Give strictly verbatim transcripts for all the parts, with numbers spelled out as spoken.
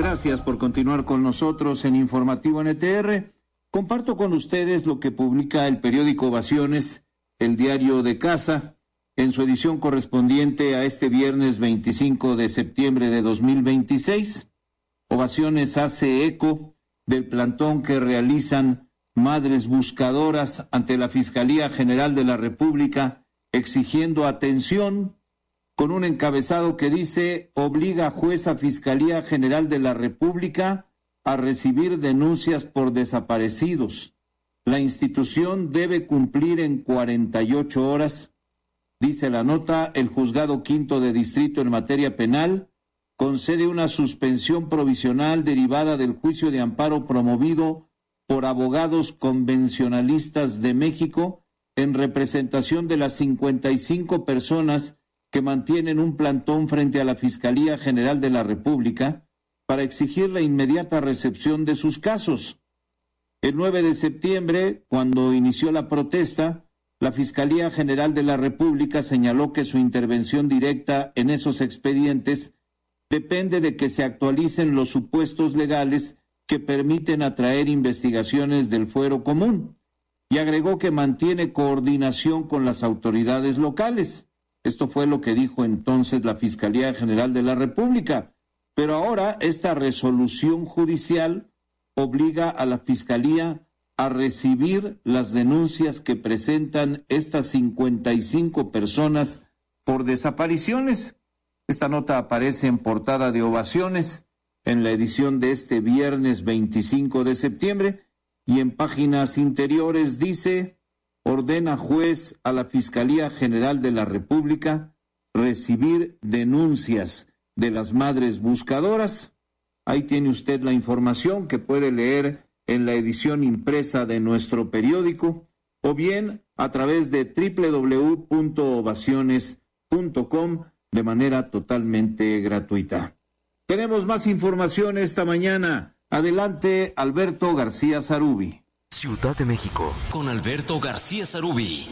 Gracias por continuar con nosotros en Informativo N T R. Comparto con ustedes lo que publica el periódico Ovaciones, el diario de casa, en su edición correspondiente a este viernes veinticinco de septiembre de dos mil veintiséis. Ovaciones hace eco del plantón que realizan madres buscadoras ante la Fiscalía General de la República, exigiendo atención, con un encabezado que dice: obliga a jueza Fiscalía General de la República a recibir denuncias por desaparecidos. La institución debe cumplir en cuarenta y ocho horas. Dice la nota: el Juzgado Quinto de Distrito en materia penal concede una suspensión provisional derivada del juicio de amparo promovido por abogados convencionalistas de México en representación de las cincuenta y cinco personas que mantienen un plantón frente a la Fiscalía General de la República para exigir la inmediata recepción de sus casos. El nueve de septiembre, cuando inició la protesta, la Fiscalía General de la República señaló que su intervención directa en esos expedientes depende de que se actualicen los supuestos legales que permiten atraer investigaciones del fuero común, y agregó que mantiene coordinación con las autoridades locales. Esto fue lo que dijo entonces la Fiscalía General de la República. Pero ahora esta resolución judicial obliga a la Fiscalía a recibir las denuncias que presentan estas cincuenta y cinco personas por desapariciones. Esta nota aparece en portada de Ovaciones en la edición de este viernes veinticinco de septiembre, y en páginas interiores dice: ordena juez a la Fiscalía General de la República recibir denuncias de las madres buscadoras. Ahí tiene usted la información que puede leer en la edición impresa de nuestro periódico, o bien a través de doble u doble u doble u punto ovaciones punto com de manera totalmente gratuita. Tenemos más información esta mañana. Adelante, Alberto García Zarubi. Ciudad de México, con Alberto García Zarubi.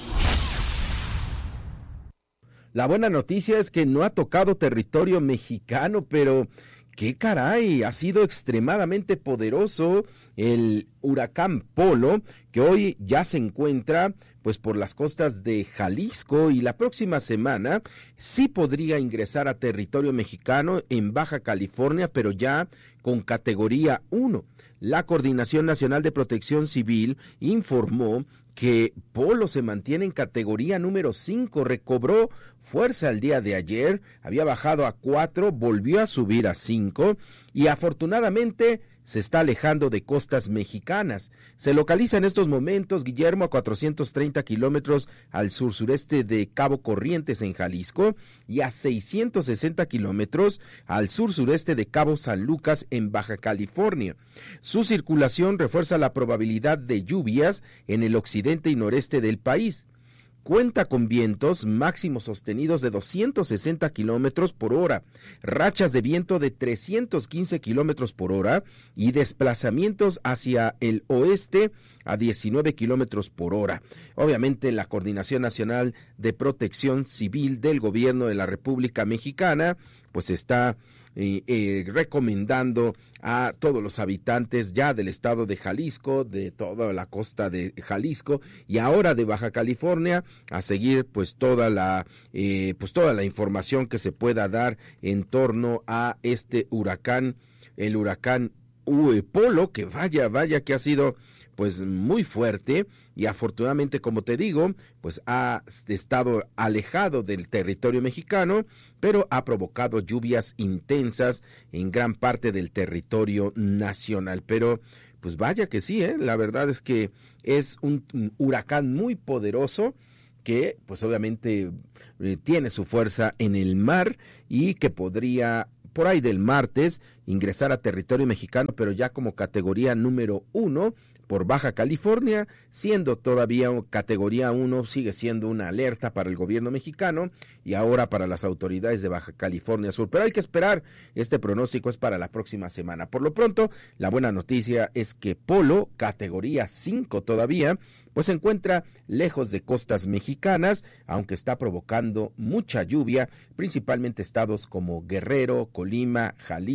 La buena noticia es que no ha tocado territorio mexicano, pero qué caray, ha sido extremadamente poderoso el huracán Polo, que hoy ya se encuentra pues por las costas de Jalisco, y la próxima semana sí podría ingresar a territorio mexicano en Baja California, pero ya con categoría uno. La Coordinación Nacional de Protección Civil informó que Polo se mantiene en categoría número cinco, recobró fuerza el día de ayer, había bajado a cuatro, volvió a subir a cinco, y afortunadamente se está alejando de costas mexicanas. Se localiza en estos momentos, Guillermo, a cuatrocientos treinta kilómetros al sur-sureste de Cabo Corrientes en Jalisco y a seiscientos sesenta kilómetros al sur-sureste de Cabo San Lucas en Baja California. Su circulación refuerza la probabilidad de lluvias en el occidente y noreste del país. Cuenta con vientos máximos sostenidos de doscientos sesenta kilómetros por hora, rachas de viento de trescientos quince kilómetros por hora y desplazamientos hacia el oeste a diecinueve kilómetros por hora. Obviamente, la Coordinación Nacional de Protección Civil del Gobierno de la República Mexicana pues está eh, eh, recomendando a todos los habitantes ya del estado de Jalisco, de toda la costa de Jalisco y ahora de Baja California, a seguir pues toda la eh, pues toda la información que se pueda dar en torno a este huracán, el huracán Polo, que vaya, vaya que ha sido pues muy fuerte, y afortunadamente, como te digo, pues ha estado alejado del territorio mexicano, pero ha provocado lluvias intensas en gran parte del territorio nacional. Pero pues vaya que sí, ¿eh? La verdad es que es un, un huracán muy poderoso, que pues obviamente eh, tiene su fuerza en el mar y que podría por ahí del martes ingresar a territorio mexicano, pero ya como categoría número uno por Baja California, siendo todavía categoría uno, sigue siendo una alerta para el gobierno mexicano y ahora para las autoridades de Baja California Sur. Pero hay que esperar, este pronóstico es para la próxima semana. Por lo pronto, la buena noticia es que Polo, categoría cinco todavía, pues se encuentra lejos de costas mexicanas, aunque está provocando mucha lluvia, principalmente estados como Guerrero, Colima, Jalisco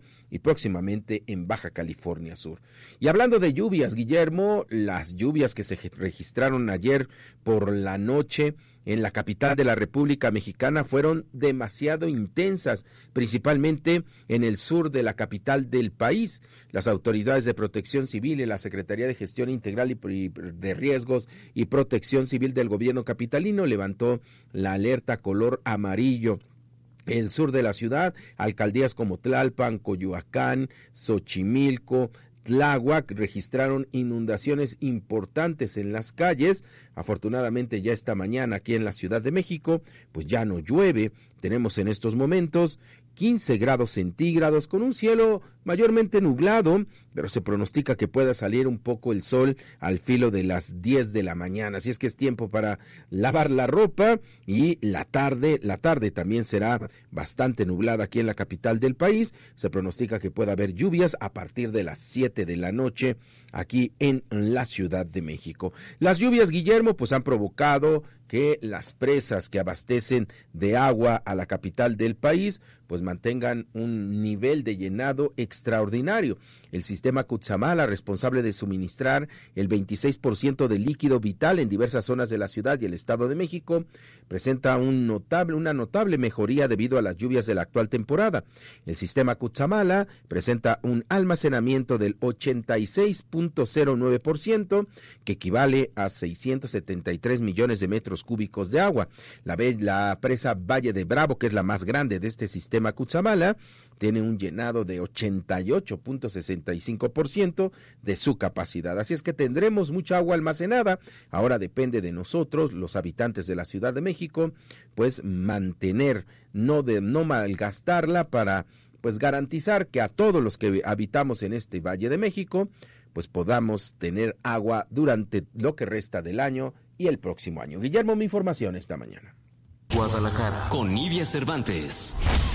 y próximamente en Baja California Sur. Y hablando de lluvias, Guillermo, las lluvias que se registraron ayer por la noche en la capital de la República Mexicana fueron demasiado intensas, principalmente en el sur de la capital del país. Las autoridades de Protección Civil y la Secretaría de Gestión Integral y de Riesgos y Protección Civil del gobierno capitalino levantó la alerta color amarillo. El sur de la ciudad, alcaldías como Tlalpan, Coyoacán, Xochimilco, Tláhuac registraron inundaciones importantes en las calles. Afortunadamente ya esta mañana aquí en la Ciudad de México, pues ya no llueve. Tenemos en estos momentos quince grados centígrados con un cielo mayormente nublado, pero se pronostica que pueda salir un poco el sol al filo de las diez de la mañana. Así es que es tiempo para lavar la ropa y la tarde, la tarde también será bastante nublada aquí en la capital del país. Se pronostica que pueda haber lluvias a partir de las siete de la noche aquí en la Ciudad de México. Las lluvias, Guillermo, pues han provocado que las presas que abastecen de agua a la capital del país pues mantengan un nivel de llenado extraordinario. El sistema Cutzamala, responsable de suministrar el veintiséis por ciento del líquido vital en diversas zonas de la ciudad y el Estado de México, presenta un notable, una notable mejoría debido a las lluvias de la actual temporada. El sistema Cutzamala presenta un almacenamiento del ochenta y seis punto cero nueve por ciento, que equivale a seiscientos setenta y tres millones de metros cúbicos de agua. La, la presa Valle de Bravo, que es la más grande de este sistema Cutzamala, tiene un llenado de ochenta y ocho punto sesenta y cinco por ciento de su capacidad. Así es que tendremos mucha agua almacenada. Ahora depende de nosotros, los habitantes de la Ciudad de México, pues mantener, no de no malgastarla para pues garantizar que a todos los que habitamos en este Valle de México, pues podamos tener agua durante lo que resta del año y el próximo año. Guillermo, mi información esta mañana. Guadalajara, con Nidia Cervantes.